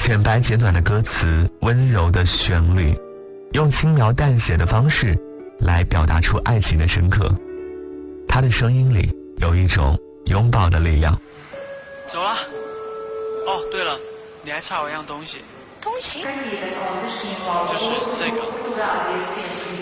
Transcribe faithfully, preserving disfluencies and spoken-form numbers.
简白简短的歌词，温柔的旋律，用轻描淡写的方式来表达出爱情的深刻。他的声音里有一种拥抱的力量。 走了。哦，对了，你还差我一样东西。 东西？ 就是这个。